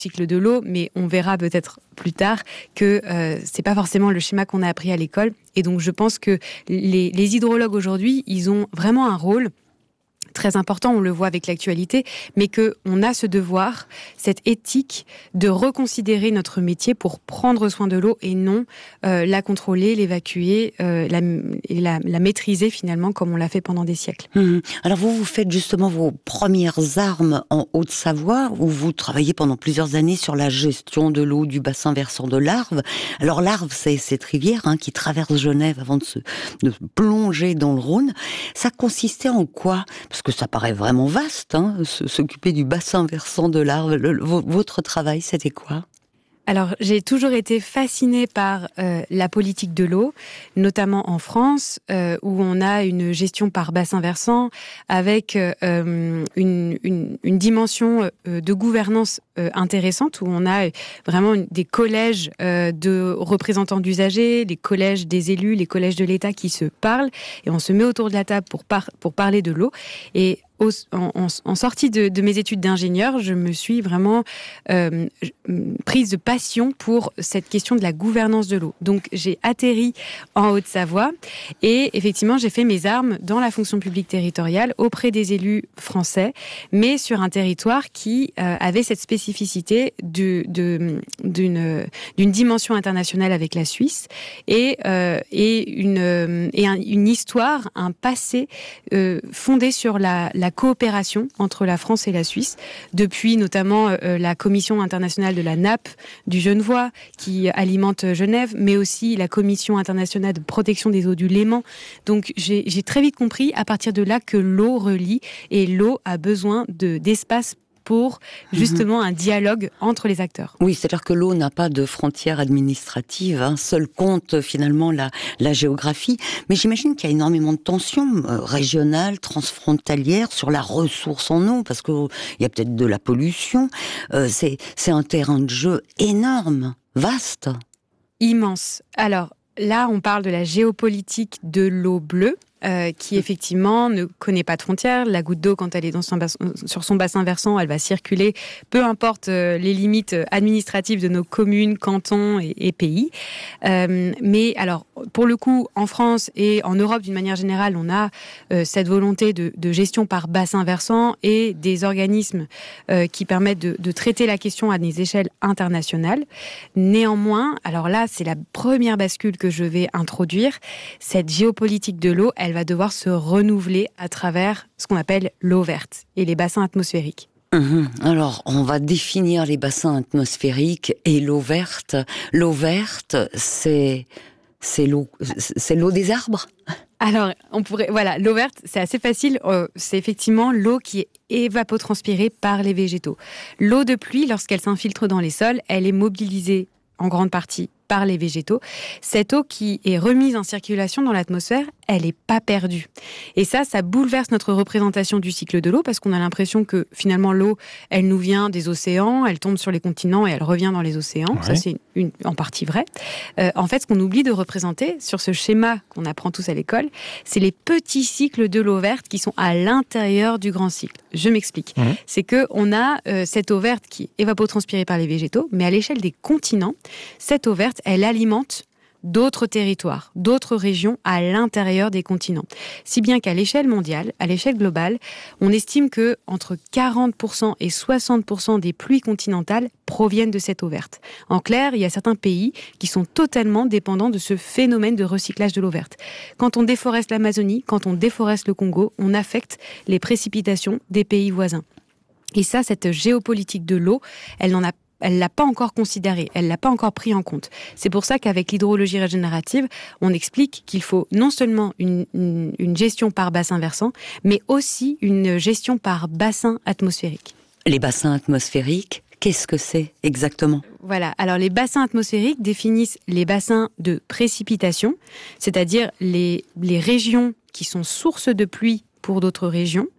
cycle de l'eau, mais on verra peut-être plus tard que c'est pas forcément le schéma qu'on a appris à l'école. Et donc je pense que les hydrologues aujourd'hui, ils ont vraiment un rôle très important, on le voit avec l'actualité, mais qu'on a ce devoir, cette éthique de reconsidérer notre métier pour prendre soin de l'eau et non la contrôler, l'évacuer, la maîtriser finalement comme on l'a fait pendant des siècles. Alors vous faites justement vos premières armes en Haute-Savoie, où vous travaillez pendant plusieurs années sur la gestion de l'eau du bassin versant de l'Arve. Alors l'Arve, c'est cette rivière qui traverse Genève avant de plonger dans le Rhône. Ça consistait en quoi ? Parce que ça paraît vraiment vaste, s'occuper du bassin versant de l'Arve. Votre travail, c'était quoi ? Alors, j'ai toujours été fascinée par la politique de l'eau, notamment en France, où on a une gestion par bassin versant avec une dimension de gouvernance intéressante, où on a vraiment des collèges de représentants d'usagers, les collèges des élus, les collèges de l'État qui se parlent, et on se met autour de la table pour parler de l'eau. Et en sortie de mes études d'ingénieur, je me suis vraiment prise de passion pour cette question de la gouvernance de l'eau. Donc, j'ai atterri en Haute-Savoie et effectivement, j'ai fait mes armes dans la fonction publique territoriale auprès des élus français, mais sur un territoire qui avait cette spécificité d'une dimension internationale avec la Suisse et une histoire, un passé fondé sur la coopération entre la France et la Suisse, depuis notamment la Commission internationale de la nappe du Genevois, qui alimente Genève, mais aussi la Commission internationale de protection des eaux du Léman. Donc j'ai très vite compris, à partir de là, que l'eau relie, et l'eau a besoin d'espace pour justement un dialogue entre les acteurs. Oui, c'est-à-dire que l'eau n'a pas de frontières administratives, seul compte finalement la géographie. Mais j'imagine qu'il y a énormément de tensions régionales, transfrontalières sur la ressource en eau, parce qu'il y a peut-être de la pollution. C'est un terrain de jeu énorme, vaste. Immense. Alors là, on parle de la géopolitique de l'eau bleue, qui effectivement ne connaît pas de frontières. La goutte d'eau, quand elle est sur son bassin versant, elle va circuler, peu importe les limites administratives de nos communes, cantons et pays. Mais alors, pour le coup, en France et en Europe d'une manière générale, on a cette volonté de gestion par bassin versant et des organismes qui permettent de traiter la question à des échelles internationales. Néanmoins, alors là, c'est la première bascule que je vais introduire. Cette géopolitique de l'eau, elle va devoir se renouveler à travers ce qu'on appelle l'eau verte et les bassins atmosphériques. Alors, on va définir les bassins atmosphériques et l'eau verte. L'eau verte, c'est l'eau des arbres ? Alors, l'eau verte, c'est assez facile. C'est effectivement l'eau qui est évapotranspirée par les végétaux. L'eau de pluie, lorsqu'elle s'infiltre dans les sols, elle est mobilisée en grande partie par les végétaux. Cette eau qui est remise en circulation dans l'atmosphère, elle n'est pas perdue. Et ça bouleverse notre représentation du cycle de l'eau, parce qu'on a l'impression que finalement l'eau, elle nous vient des océans, elle tombe sur les continents et elle revient dans les océans. Ouais. Ça, c'est en partie vrai. En fait, ce qu'on oublie de représenter sur ce schéma qu'on apprend tous à l'école, c'est les petits cycles de l'eau verte qui sont à l'intérieur du grand cycle. Je m'explique. C'est qu'on a cette eau verte qui est évapotranspirée par les végétaux, mais à l'échelle des continents, cette eau verte, elle alimente d'autres territoires, d'autres régions à l'intérieur des continents. Si bien qu'à l'échelle mondiale, à l'échelle globale, on estime que entre 40% et 60% des pluies continentales proviennent de cette eau verte. En clair, il y a certains pays qui sont totalement dépendants de ce phénomène de recyclage de l'eau verte. Quand on déforeste l'Amazonie, quand on déforeste le Congo, on affecte les précipitations des pays voisins. Et ça, cette géopolitique de l'eau, elle l'a pas encore considéré, elle l'a pas encore pris en compte. C'est pour ça qu'avec l'hydrologie régénérative, on explique qu'il faut non seulement une gestion par bassin versant, mais aussi une gestion par bassin atmosphérique. Les bassins atmosphériques, qu'est-ce que c'est exactement ? Voilà. Alors, les bassins atmosphériques définissent les bassins de précipitation, c'est-à-dire les régions qui sont sources de pluie pour d'autres régions,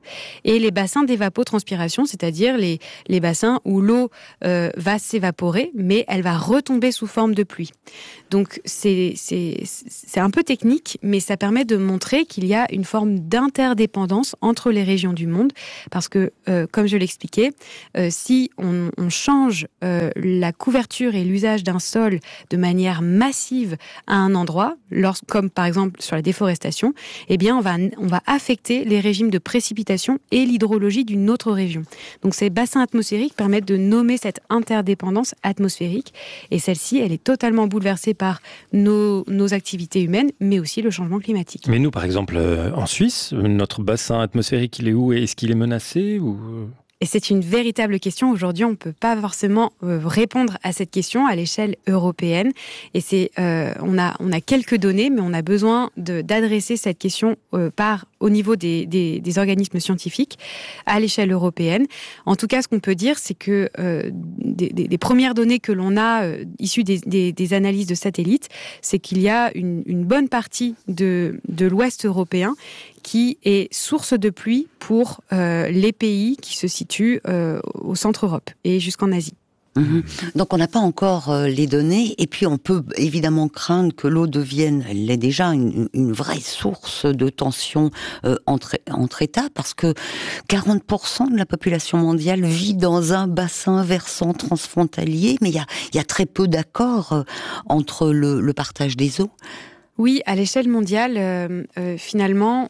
et les bassins d'évapotranspiration, c'est-à-dire les bassins où l'eau va s'évaporer, mais elle va retomber sous forme de pluie. Donc c'est un peu technique, mais ça permet de montrer qu'il y a une forme d'interdépendance entre les régions du monde, parce que, comme je l'expliquais, si on change la couverture et l'usage d'un sol de manière massive à un endroit, comme par exemple sur la déforestation, eh bien on va affecter les régimes de précipitation et l'hydrologie d'une autre région. Donc ces bassins atmosphériques permettent de nommer cette interdépendance atmosphérique, et celle-ci, elle est totalement bouleversée par nos activités humaines, mais aussi le changement climatique. Mais nous, par exemple, en Suisse, notre bassin atmosphérique, il est où? Est-ce qu'il est menacé ou... Et c'est une véritable question. Aujourd'hui, on ne peut pas forcément répondre à cette question à l'échelle européenne. Et on a quelques données, mais on a besoin d'adresser cette question au niveau des organismes scientifiques à l'échelle européenne. En tout cas, ce qu'on peut dire, c'est que des premières données que l'on a issues des analyses de satellites, c'est qu'il y a une bonne partie de l'Ouest européen qui est source de pluie pour les pays qui se situent au centre Europe et jusqu'en Asie. Mmh. Donc on n'a pas encore les données, et puis on peut évidemment craindre que l'eau devienne, elle est déjà une vraie source de tension entre États, parce que 40% de la population mondiale vit dans un bassin versant transfrontalier, mais il y a très peu d'accords entre le partage des eaux. Oui, à l'échelle mondiale, finalement,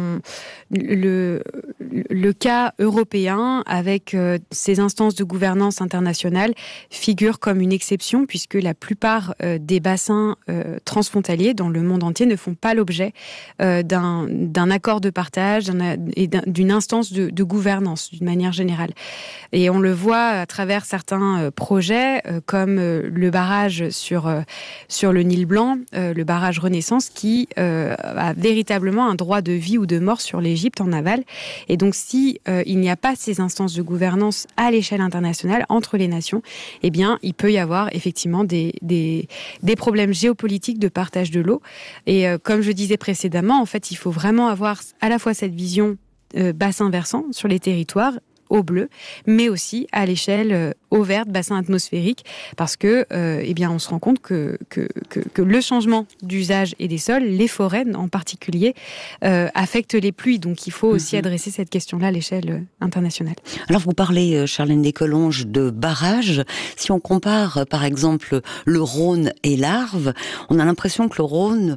le cas européen, avec ces instances de gouvernance internationale, figure comme une exception, puisque la plupart des bassins transfrontaliers dans le monde entier ne font pas l'objet d'un accord de partage et d'une instance de gouvernance, d'une manière générale. Et on le voit à travers certains projets, comme le barrage sur le Nil Blanc, le barrage Renaissance, qui a véritablement un droit de vie ou de mort sur l'Égypte en aval. Et donc, si il n'y a pas ces instances de gouvernance à l'échelle internationale entre les nations, eh bien, il peut y avoir effectivement des problèmes géopolitiques de partage de l'eau. Et comme je disais précédemment, en fait, il faut vraiment avoir à la fois cette vision bassin versant sur les territoires, eau bleue, mais aussi à l'échelle eau verte, bassin atmosphérique, parce que, eh bien, on se rend compte que le changement d'usage et des sols, les forêts en particulier, affectent les pluies. Donc, il faut aussi adresser cette question-là à l'échelle internationale. Alors, vous parlez, Charlène Descolonges, de barrages. Si on compare, par exemple, le Rhône et l'Arve, on a l'impression que le Rhône,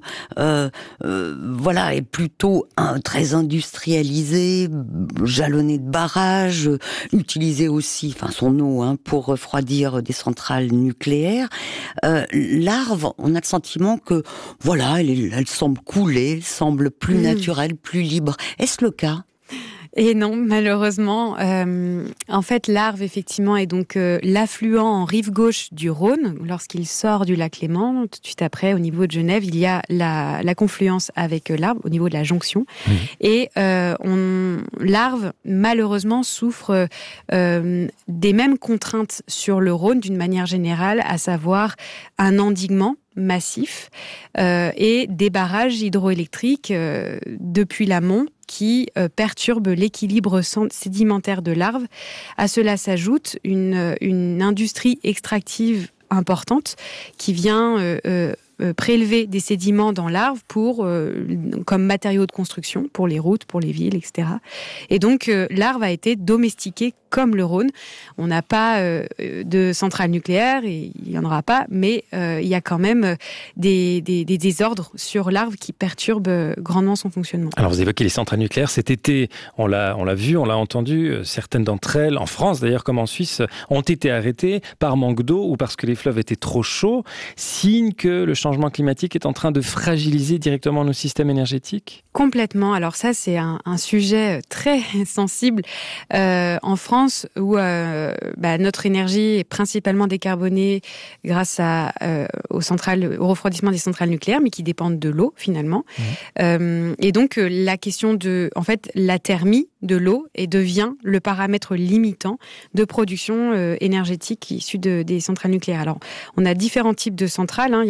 est plutôt très industrialisé, jalonné de barrages, utilisé aussi, son eau, pour refroidir des centrales nucléaires. L'Arve, on a le sentiment que, elle semble couler, elle semble plus naturelle, plus libre. Est-ce le cas ? Et non, malheureusement. En fait, l'Arve, effectivement, est donc l'affluent en rive gauche du Rhône. Lorsqu'il sort du lac Léman, tout de suite après, au niveau de Genève, il y a la confluence avec l'Arve, au niveau de la jonction. Et l'Arve, malheureusement, souffre des mêmes contraintes sur le Rhône, d'une manière générale, à savoir un endiguement massif et des barrages hydroélectriques depuis l'amont qui perturbent l'équilibre sédimentaire de l'Arve. À cela s'ajoute une industrie extractive importante qui vient prélever des sédiments dans l'Arve comme matériaux de construction pour les routes, pour les villes, etc. Et donc l'Arve a été domestiquée comme le Rhône. On n'a pas de centrale nucléaire, et il n'y en aura pas, mais il y a quand même des désordres sur l'Arve qui perturbent grandement son fonctionnement. Alors vous évoquez les centrales nucléaires. Cet été, on l'a vu, on l'a entendu, certaines d'entre elles, en France d'ailleurs comme en Suisse, ont été arrêtées par manque d'eau ou parce que les fleuves étaient trop chauds, signe que le changement climatique est en train de fragiliser directement nos systèmes énergétiques ? Complètement. Alors ça, c'est un sujet très sensible en France, où notre énergie est principalement décarbonée grâce au refroidissement des centrales nucléaires, mais qui dépendent de l'eau finalement. Et donc la question la thermie de l'eau devient le paramètre limitant de production énergétique issue des centrales nucléaires. Alors, on a différents types de centrales. Il y a les centrales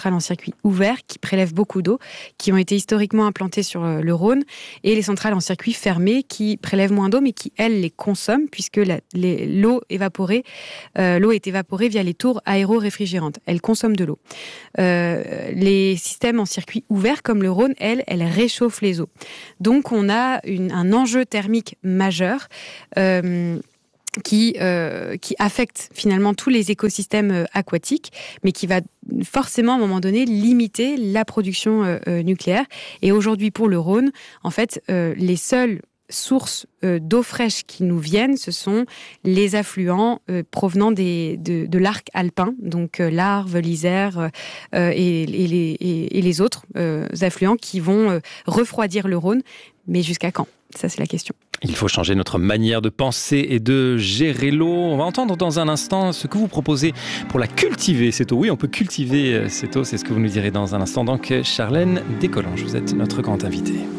centrales en circuit ouvert qui prélèvent beaucoup d'eau, qui ont été historiquement implantées sur le Rhône, et les centrales en circuit fermé qui prélèvent moins d'eau, mais qui, elles, les consomment, puisque l'eau est évaporée via les tours aéro-réfrigérantes. Elles consomment de l'eau. Les systèmes en circuit ouvert, comme le Rhône, elles réchauffent les eaux. Donc, on a un enjeu thermique majeur qui affecte finalement tous les écosystèmes aquatiques, mais qui va forcément, à un moment donné, limiter la production nucléaire. Et aujourd'hui, pour le Rhône, en fait, les seules sources d'eau fraîche qui nous viennent, ce sont les affluents provenant de l'arc alpin, donc l'Arve, l'Isère et les autres affluents qui vont refroidir le Rhône. Mais jusqu'à quand ? Ça, c'est la question. Il faut changer notre manière de penser et de gérer l'eau. On va entendre dans un instant ce que vous proposez pour la cultiver, cette eau. Oui, on peut cultiver cette eau, c'est ce que vous nous direz dans un instant. Donc, Charlène Descollanges, vous êtes notre grande invitée.